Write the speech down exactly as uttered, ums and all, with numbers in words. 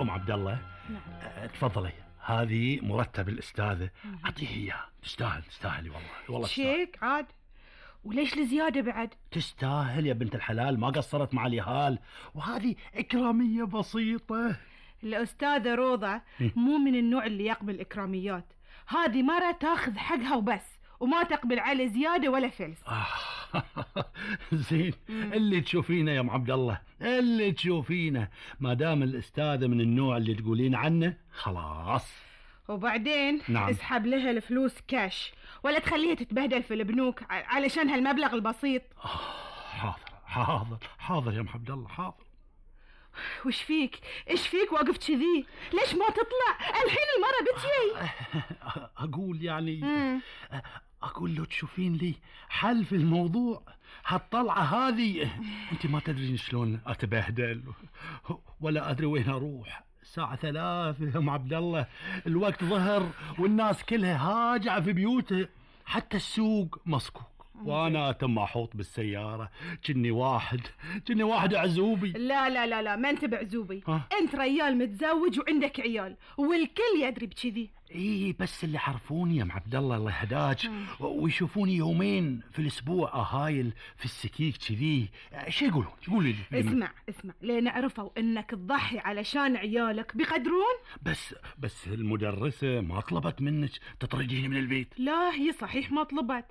ام عبد الله. نعم. أه تفضلي، هذه مرتب الاستاذه، اعطيه اياه، تستاهل تستاهلي والله والله شيك عاد. وليش الزياده بعد؟ تستاهل يا بنت الحلال، ما قصرت مع اليهال، وهذه إكرامية بسيطة. الأستاذة روضة مو من النوع اللي يقبل إكراميات، هذه مرة تاخذ حقها وبس، وما تقبل على زيادة ولا فلس. آه زين، اللي تشوفينه يا ام عبد الله، اللي تشوفينه، ما دام الأستاذة من النوع اللي تقولين عنه خلاص. وبعدين نعم. اسحب لها الفلوس كاش، ولا تخليها تتبهدل في البنوك علشان هالمبلغ البسيط. آه حاضر حاضر حاضر يا ام عبد الله، حاضر. وش فيك؟ ايش فيك واقف كذي؟ ليش ما تطلع الحين؟ المرة بتجي. اقول يعني مم. اقول له تشوفين لي حل في الموضوع. هالطلعة هذه انت ما تدرين شلون اتبهدل، ولا ادري وين اروح. الساعة ثلاثة يا ام عبد الله، الوقت ظهر والناس كلها هاجعة في بيوتها، حتى السوق مسكوك، وانا تم احوط بالسيارة كني واحد كني واحد عزوبي. لا لا لا لا، ما انت بعزوبي. أه؟ انت ريال متزوج وعندك عيال، والكل يدري بكذي. ايه بس اللي عرفوني يا ام عبد الله الله يهداك ويشوفوني يومين في الاسبوع اهايل في السكيك كذي، شو يقولون يقولوا لي؟ اسمع اسمع، لين عرفوا انك تضحي علشان عيالك بيقدرون. بس بس المدرسة ما طلبت منك تطرديني من البيت؟ لا، هي صحيح ما طلبت،